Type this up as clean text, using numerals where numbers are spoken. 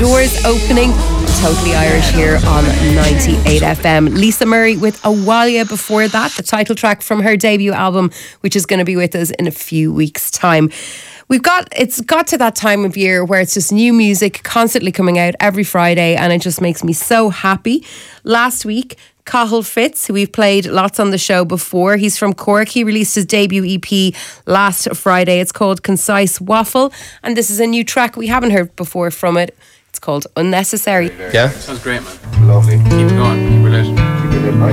Doors opening. Totally Irish here on 98 FM. Lisa Murray with Awalia before that, the title track from her debut album, which is going to be with us in a few weeks' time. It's got to that time of year where it's just new music constantly coming out every Friday, and it just makes me so happy. Last week, Cathal Fitz, who we've played lots on the show before, he's from Cork. He released his debut EP last Friday. It's called Concise Waffle, and this is a new track we haven't heard before from it. It's called Unnecessary. Yeah? Sounds great, man. Lovely. Keep it going. Keep it lit. Keep it lit,